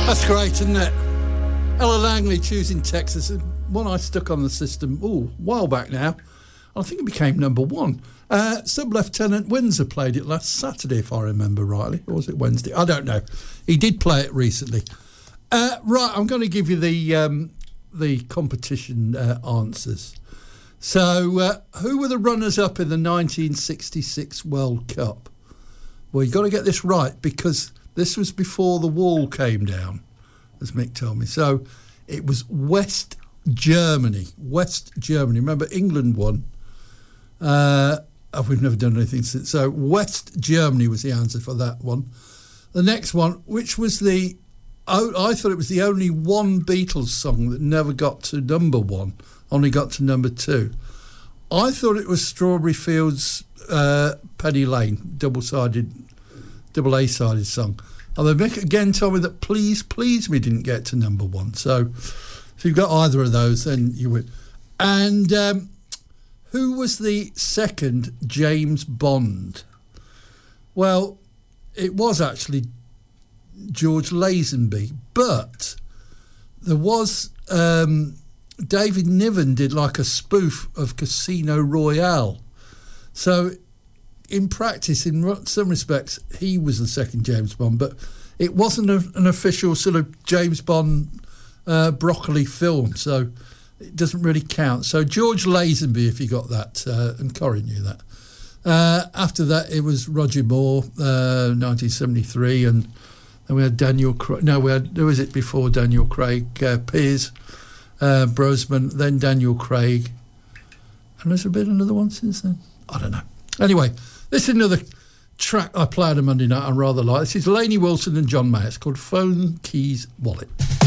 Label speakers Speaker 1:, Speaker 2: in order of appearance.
Speaker 1: That's great, isn't it? Ella Langley, Choosing Texas. One I stuck on the system, a while back now. I think it became number one. Sub-Lieutenant Windsor played it last Saturday, if I remember rightly. Or was it Wednesday? I don't know. He did play it recently. Right, I'm going to give you the competition answers. So, who were the runners-up in the 1966 World Cup? Well, you've got to get this right, because this was before the wall came down, as Mick told me. So, it was West Germany. West Germany. Remember, England won. We've never done anything since. So, West Germany was the answer for that one. The next one, which was I thought it was the only one Beatles song that never got to number one, only got to number two. I thought it was Strawberry Fields' Penny Lane, double A-sided song. And then Mick again told me that Please Please Me didn't get to number one. So if you've got either of those, then you win. And who was the second James Bond? Well, it was actually George Lazenby, but there was David Niven did like a spoof of Casino Royale. So in practice, in some respects, he was the second James Bond, but it wasn't an official sort of James Bond broccoli film, so it doesn't really count. So George Lazenby, if you got that, and Corrie knew that. After that, it was Roger Moore, 1973, and then we had Daniel Craig. No, who was it before Daniel Craig? Piers Brosnan, then Daniel Craig. And there's been another one since then? I don't know. Anyway, this is another track I played on Monday night I rather like. This is Lainey Wilson and John Mayer. It's called Phone Keys Wallet.